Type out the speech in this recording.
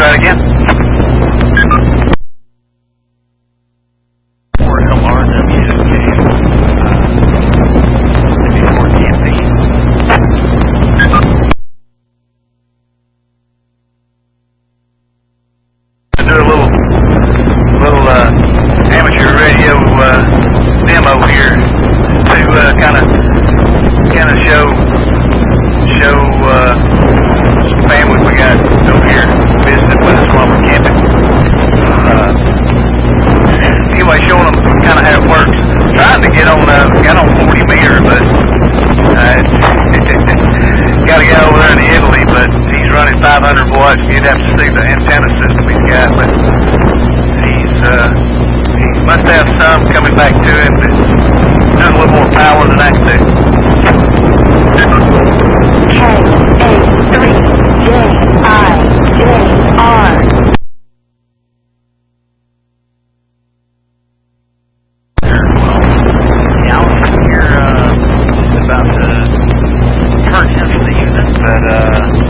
try it again. Or LRWK. Before campaign. Do a little amateur radio demo here to kind of show some family we got over here visiting with us while we're camping. Anyway, showing them kind of how it works. Trying to get on 40 meter, but got a guy over there in Italy, but he's running 500 watts. You'd have to see the antenna system he's got, but he must have some coming back to him that's doing a little more power than I can do. K-A-3-J-I-J-R. Yeah, I was here about the turn into the unit, but